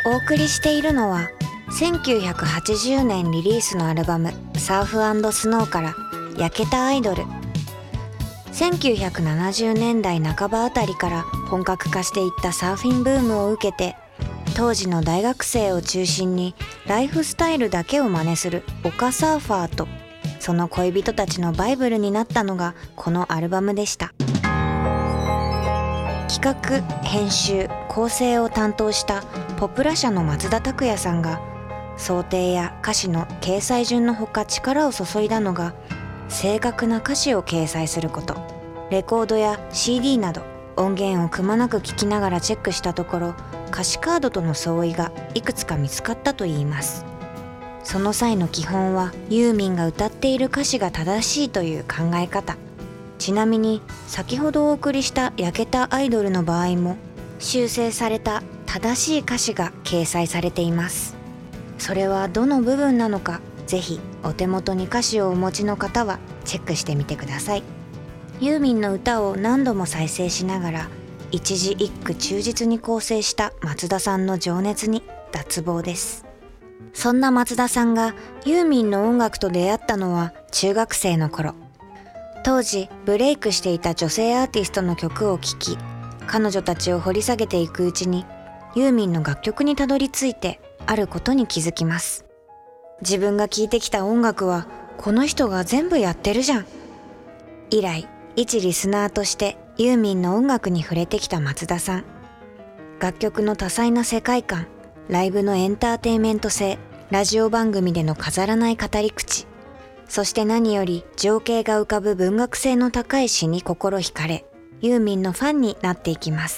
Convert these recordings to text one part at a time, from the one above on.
お送りしているのは1980年リリースのアルバムサーフ&スノーから焼けたアイドル。1970年代半ばあたりから本格化していったサーフィンブームを受けて、当時の大学生を中心にライフスタイルだけを真似する丘サーファーとその恋人たちのバイブルになったのがこのアルバムでした。企画、編集、構成を担当したポプラ社の松田拓也さんが想定や歌詞の掲載順のほか力を注いだのが正確な歌詞を掲載すること。レコードや CD など音源をくまなく聴きながらチェックしたところ、歌詞カードとの相違がいくつか見つかったといいます。その際の基本はユーミンが歌っている歌詞が正しいという考え方。ちなみに先ほどお送りした焼けたアイドルの場合も修正された正しい歌詞が掲載されています。それはどの部分なのか、ぜひお手元に歌詞をお持ちの方はチェックしてみてください。ユーミンの歌を何度も再生しながら一字一句忠実に構成した松田さんの情熱に脱帽です。そんな松田さんがユーミンの音楽と出会ったのは中学生の頃。当時ブレイクしていた女性アーティストの曲を聴き、彼女たちを掘り下げていくうちにユーミンの楽曲にたどり着いてあることに気づきます。自分が聴いてきた音楽はこの人が全部やってるじゃん。以来一リスナーとしてユーミンの音楽に触れてきた松田さん。楽曲の多彩な世界観、ライブのエンターテインメント性、ラジオ番組での飾らない語り口、そして何より情景が浮かぶ文学性の高い詩に心惹かれ、ユーミンのファンになっていきます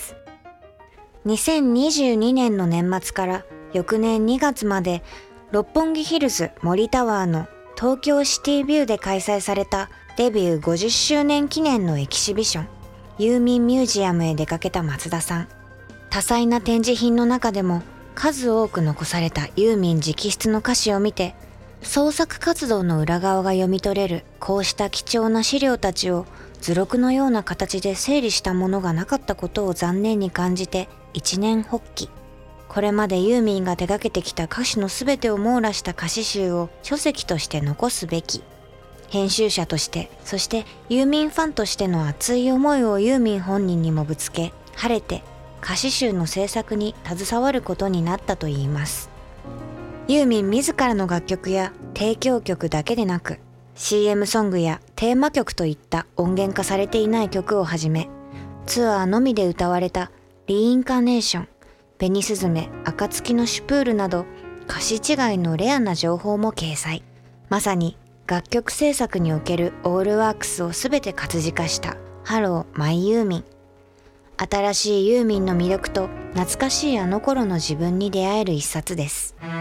。2022年の年末から翌年2月まで六本木ヒルズ森タワーの東京シティビューで開催されたデビュー50周年記念のエキシビション、ユーミンミュージアムへ出かけた松田さん。多彩な展示品の中でも数多く残されたユーミン直筆の歌詞を見て、創作活動の裏側が読み取れるこうした貴重な資料たちを図録のような形で整理したものがなかったことを残念に感じて一念発起。これまでユーミンが手掛けてきた歌詞のすべてを網羅した歌詞集を書籍として残すべき。編集者として、そしてユーミンファンとしての熱い思いをユーミン本人にもぶつけ、晴れて歌詞集の制作に携わることになったといいます。ユーミン自らの楽曲や提供曲だけでなく CM ソングやテーマ曲といった音源化されていない曲をはじめ、ツアーのみで歌われたリインカネーション、紅すずめ、暁のシュプールなど歌詞違いのレアな情報も掲載。まさに楽曲制作におけるオールワークスをすべて活字化したハローマイユーミン。新しいユーミンの魅力と懐かしいあの頃の自分に出会える一冊です。